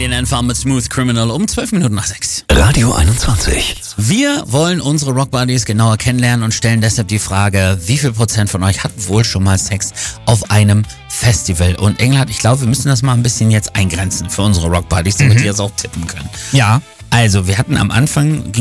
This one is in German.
Alien Farm mit Smooth Criminal um 12 Minuten nach 6. Radio 21. Wir wollen unsere Rockbuddies genauer kennenlernen und stellen deshalb die Frage, wie viel Prozent von euch hat wohl schon mal Sex auf einem Festival? Und Engelhardt, ich glaube, wir müssen das mal ein bisschen jetzt eingrenzen für unsere Rockbuddies, damit die das auch tippen können. Ja. Also, wir hatten am Anfang,